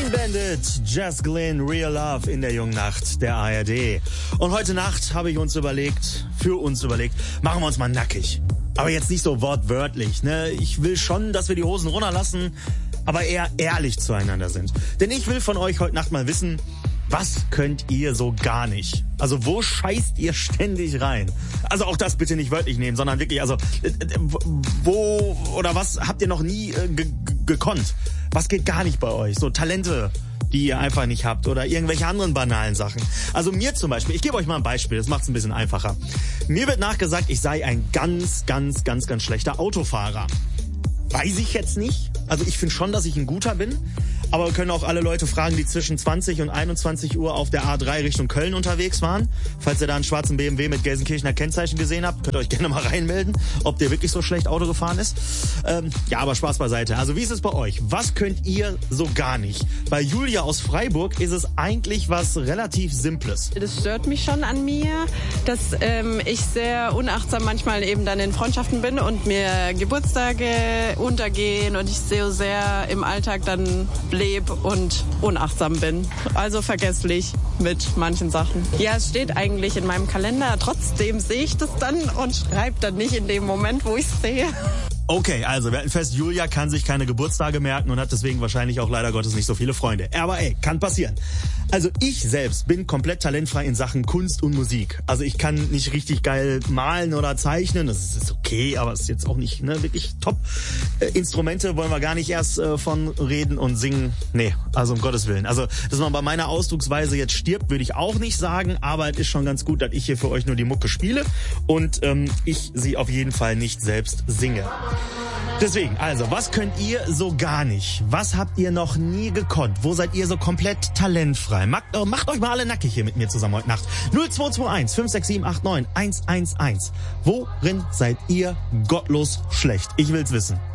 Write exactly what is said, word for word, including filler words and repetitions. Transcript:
Bandit, Jazz Glynn, Real Love in der jungen Nacht der A R D. Und heute Nacht habe ich uns überlegt, für uns überlegt, machen wir uns mal nackig. Aber jetzt nicht so wortwörtlich, ne? Ich will schon, dass wir die Hosen runterlassen, aber eher ehrlich zueinander sind. Denn ich will von euch heute Nacht mal wissen, was könnt ihr so gar nicht? Also wo scheißt ihr ständig rein? Also auch das bitte nicht wörtlich nehmen, sondern wirklich, also wo oder was habt ihr noch nie äh, ge- gekonnt? Was geht gar nicht bei euch? So Talente, die ihr einfach nicht habt oder irgendwelche anderen banalen Sachen. Also mir zum Beispiel, ich gebe euch mal ein Beispiel, das macht es ein bisschen einfacher. Mir wird nachgesagt, ich sei ein ganz, ganz, ganz, ganz schlechter Autofahrer. Weiß ich jetzt nicht. Also ich finde schon, dass ich ein guter bin. Aber wir können auch alle Leute fragen, die zwischen zwanzig und einundzwanzig Uhr auf der A drei Richtung Köln unterwegs waren. Falls ihr da einen schwarzen B M W mit Gelsenkirchener Kennzeichen gesehen habt, könnt ihr euch gerne mal reinmelden, ob der wirklich so schlecht Auto gefahren ist. Ähm, ja, aber Spaß beiseite. Also wie ist es bei euch? Was könnt ihr so gar nicht? Bei Julia aus Freiburg ist es eigentlich was relativ Simples. Das stört mich schon an mir, dass ähm, ich sehr unachtsam manchmal eben dann in Freundschaften bin und mir Geburtstage untergehen und ich so sehr im Alltag dann lebe und unachtsam bin. Also vergesslich mit manchen Sachen. Ja, es steht eigentlich in meinem Kalender. Trotzdem sehe ich das dann und schreibe dann nicht in dem Moment, wo ich es sehe. Okay, also wir halten fest, Julia kann sich keine Geburtstage merken und hat deswegen wahrscheinlich auch leider Gottes nicht so viele Freunde. Aber ey, kann passieren. Also ich selbst bin komplett talentfrei in Sachen Kunst und Musik. Also ich kann nicht richtig geil malen oder zeichnen, das ist okay, aber es ist jetzt auch nicht ne, wirklich top. Äh, Instrumente wollen wir gar nicht erst äh, von reden und singen. Nee, also um Gottes Willen. Also, dass man bei meiner Ausdrucksweise jetzt stirbt, würde ich auch nicht sagen, aber es ist schon ganz gut, dass ich hier für euch nur die Mucke spiele und ähm, ich sie auf jeden Fall nicht selbst singe. Deswegen, also, was könnt ihr so gar nicht? Was habt ihr noch nie gekonnt? Wo seid ihr so komplett talentfrei? Macht, oh, macht euch mal alle nackig hier mit mir zusammen heute Nacht. null zwei zwei eins fünf sechs sieben acht neun eins eins eins. Worin seid ihr gottlos schlecht? Ich will's wissen.